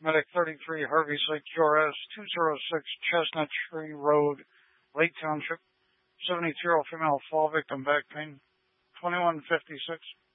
Medic 33, Harvey Site QRS 206 Chestnut Tree Road, Lake Township. 72-year-old female fall victim, back pain. 2156.